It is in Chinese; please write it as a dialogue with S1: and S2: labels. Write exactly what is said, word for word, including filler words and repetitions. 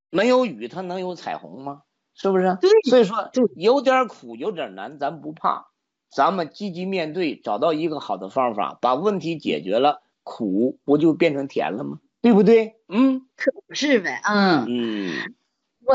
S1: 没有雨它能有彩虹吗？是不是？
S2: 对
S1: 所以说
S2: 对，
S1: 有点苦有点难咱不怕，咱们积极面对，找到一个好的方法，把问题解决了，苦不就变成甜了吗？对不对？嗯
S2: 可不是呗，嗯。
S1: 嗯